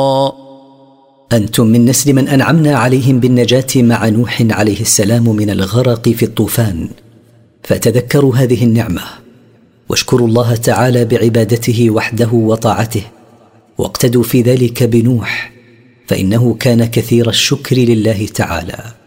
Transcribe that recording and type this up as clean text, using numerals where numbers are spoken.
أنتم من نسل من أنعمنا عليهم بالنجاة مع نوح عليه السلام من الغرق في الطوفان، فتذكروا هذه النعمة واشكروا الله تعالى بعبادته وحده وطاعته، واقتدوا في ذلك بنوح، فإنه كان كثير الشكر لله تعالى.